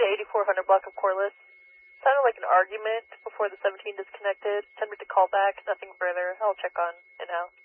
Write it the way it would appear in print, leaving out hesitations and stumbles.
the 8400 block of Corliss. Sounded like an argument before the 17 disconnected. Send me to call back. Nothing further. I'll check on in-house.